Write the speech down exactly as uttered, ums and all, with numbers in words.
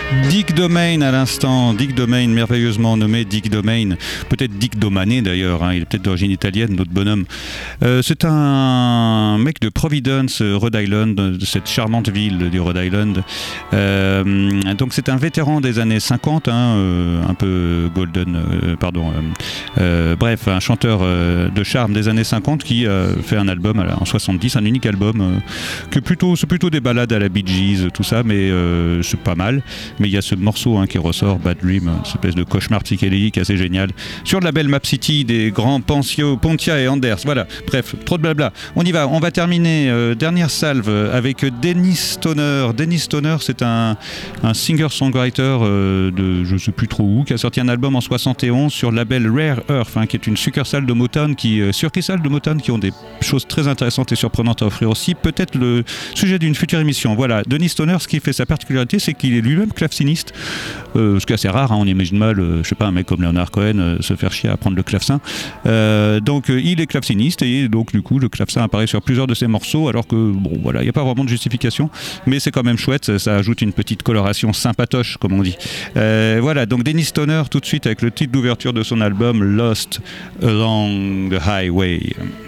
Dick Domain à l'instant, Dick Domain, merveilleusement nommé Dick Domain, peut-être Dick Domane d'ailleurs, hein, il est peut-être d'origine italienne, notre bonhomme. Euh, c'est un mec de Providence, Rhode Island, de cette charmante ville du Rhode Island. Euh, donc c'est un vétéran des années cinquante, hein, euh, un peu golden, euh, pardon, euh, euh, bref, un chanteur euh, de charme des années cinquante qui a fait un album alors, en soixante-dix, un unique album, euh, que plutôt, c'est plutôt des ballades à la Bee Gees, tout ça, mais euh, c'est pas mal. Mais il y a ce morceau hein, qui ressort, Bad Dream, une espèce de cauchemar psychédélique assez génial, sur le label Map City des grands Poncio, Pontia et Anders. Voilà, bref, trop de blabla. On y va, on va terminer, euh, dernière salve avec Dennis Stoner. Dennis Stoner, c'est un, un singer-songwriter euh, de je sais plus trop où, qui a sorti un album en soixante et onze sur le label Rare Earth, hein, qui est une succursale de Motown, qui, euh, succursale de Motown qui ont des choses très intéressantes et surprenantes à offrir aussi. Peut-être le sujet d'une future émission. Voilà, Dennis Stoner, ce qui fait sa particularité, c'est qu'il est lui-même claveciniste, euh, ce qui est assez rare, hein, on imagine mal, euh, je sais pas, un mec comme Leonard Cohen euh, se faire chier à prendre le clavecin. Euh, donc euh, il est claveciniste et donc du coup le clavecin apparaît sur plusieurs de ses morceaux, alors que bon voilà, il n'y a pas vraiment de justification, mais c'est quand même chouette, ça, ça ajoute une petite coloration sympatoche comme on dit. Euh, voilà, donc Dennis Stoner tout de suite avec le titre d'ouverture de son album Lost Along the Highway.